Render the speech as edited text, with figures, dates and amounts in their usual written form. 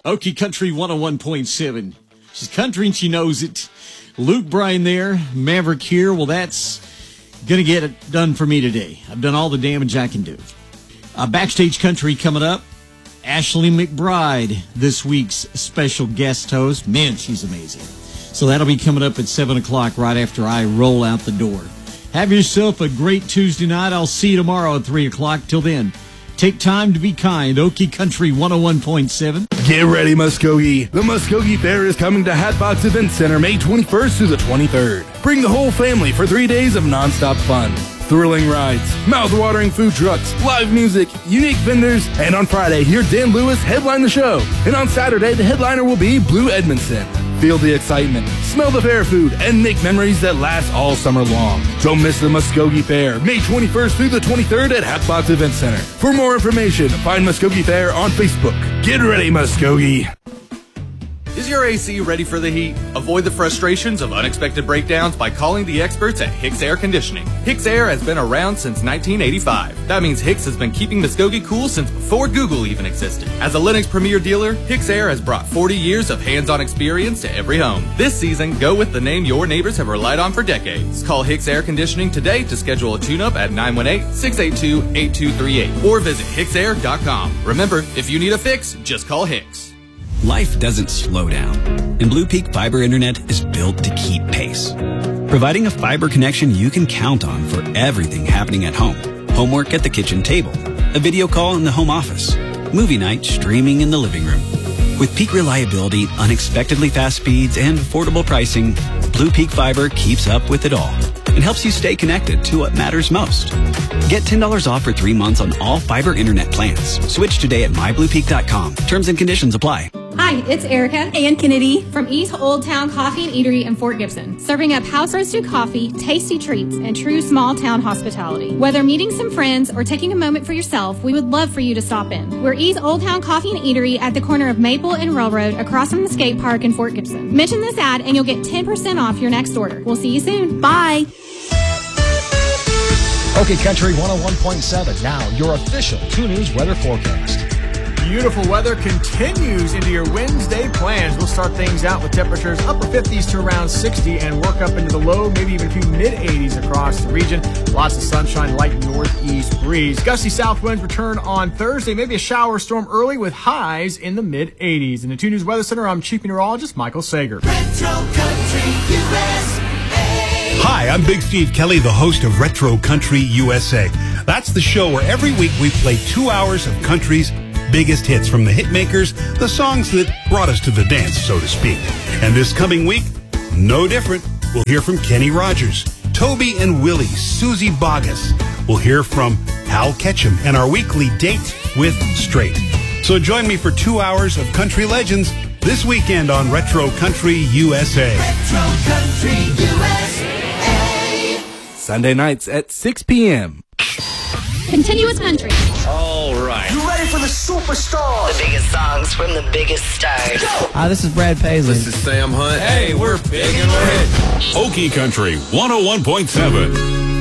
Okie Country 101.7. She's country and she knows it. Luke Bryan there, Maverick here. Well, that's going to get it done for me today. I've done all the damage I can do. Backstage Country coming up. Ashley McBride, this week's special guest host. Man, she's amazing. So that'll be coming up at 7 o'clock right after I roll out the door. Have yourself a great Tuesday night. I'll see you tomorrow at 3 o'clock. Till then, take time to be kind. Okie Country 101.7. Get ready, Muskogee. The Muskogee Fair is coming to Hatbox Event Center May 21st through the 23rd. Bring the whole family for 3 days of nonstop fun. Thrilling rides, mouth-watering food trucks, live music, unique vendors, and on Friday, hear Dan Lewis headline the show. And on Saturday, the headliner will be Blue Edmondson. Feel the excitement, smell the fair food, and make memories that last all summer long. Don't miss the Muskogee Fair, May 21st through the 23rd at Hatbox Event Center. For more information, find Muskogee Fair on Facebook. Get ready, Muskogee. Is your AC ready for the heat? Avoid the frustrations of unexpected breakdowns by calling the experts at Hicks Air Conditioning. Hicks Air has been around since 1985. That means Hicks has been keeping Muskogee cool since before Google even existed. As a Lennox Premier dealer, Hicks Air has brought 40 years of hands-on experience to every home. This season, go with the name your neighbors have relied on for decades. Call Hicks Air Conditioning today to schedule a tune-up at 918-682-8238 or visit hicksair.com. Remember, if you need a fix, just call Hicks. Life doesn't slow down, and Blue Peak Fiber Internet is built to keep pace. Providing a fiber connection you can count on for everything happening at home. Homework at the kitchen table, a video call in the home office, movie night streaming in the living room. With peak reliability, unexpectedly fast speeds, and affordable pricing, Blue Peak Fiber keeps up with it all and helps you stay connected to what matters most. Get $10 off for 3 months on all fiber internet plans. Switch today at mybluepeak.com. Terms and conditions apply. Hi, it's Erica and Kennedy from East Old Town Coffee and Eatery in Fort Gibson, serving up house-roasted coffee, tasty treats, and true small-town hospitality. Whether meeting some friends or taking a moment for yourself, we would love for you to stop in. We're East Old Town Coffee and Eatery at the corner of Maple and Railroad across from the skate park in Fort Gibson. Mention this ad and you'll get 10% off your next order. We'll see you soon. Bye! Okie Country 101.7, now your official 2 News weather forecast. Beautiful weather continues into your Wednesday plans. We'll start things out with temperatures upper 50s to around 60 and work up into the low, maybe even a few mid-80s across the region. Lots of sunshine, light northeast breeze. Gusty south winds return on Thursday. Maybe a shower storm early with highs in the mid-80s. In the 2 News Weather Center, I'm Chief Meteorologist Michael Sager. Retro Country USA. Hi, I'm Big Steve Kelly, the host of Retro Country USA. That's the show where every week we play 2 hours of country's biggest hits from the hit makers, the songs that brought us to the dance, so to speak. And this coming week, no different. We'll hear from Kenny Rogers, Toby and Willie, Susie Boggess. We'll hear from Hal Ketchum and our weekly date with Straight. So join me for 2 hours of country legends this weekend on Retro Country USA. Retro Country USA. Sunday nights at 6 p.m. Continuous country. All right. You ready for the superstars? The biggest songs from the biggest stars. Hi, this is Brad Paisley. This is Sam Hunt. Hey, we're big and we're hit. Okie Country 101.7.